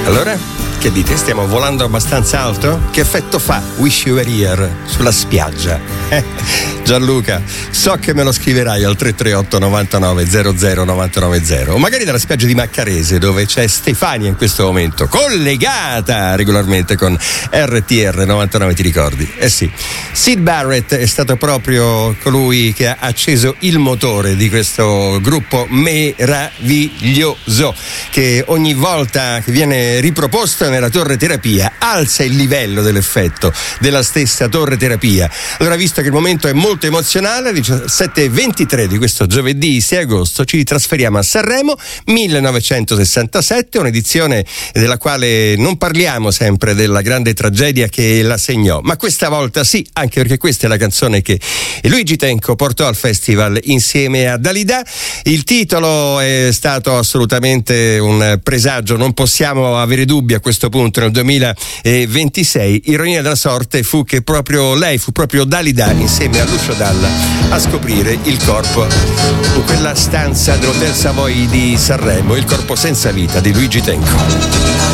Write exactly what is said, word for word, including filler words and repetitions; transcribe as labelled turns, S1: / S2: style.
S1: Allora, che dite? Stiamo volando abbastanza alto? Che effetto fa Wish You Were Here sulla spiaggia? Eh, Gianluca, so che me lo scriverai al tre tre otto novantanove zero zero novantanove zero, o magari dalla spiaggia di Maccarese, dove c'è Stefania in questo momento, collegata regolarmente con R T R novantanove, ti ricordi? Eh sì, Syd Barrett è stato proprio colui che ha acceso il motore di questo gruppo meraviglioso, che ogni volta che viene riproposto nella torre terapia alza il livello dell'effetto della stessa torre terapia. Allora, visto che il momento è molto emozionale, alle diciassette e ventitré di questo giovedì sei agosto ci trasferiamo a Sanremo millenovecentosessantasette, un'edizione della quale non parliamo sempre della grande tragedia che la segnò, ma questa volta sì, anche perché questa è la canzone che Luigi Tenco portò al festival insieme a Dalida. Il titolo è stato assolutamente un presagio, non possiamo avere dubbi a questo punto nel duemilaventisei. Ironia della sorte fu che proprio lei, fu proprio Dalida insieme a Lucio Dalla a scoprire il corpo in quella stanza dell'Hotel Savoy di Sanremo, il corpo senza vita di Luigi Tenco.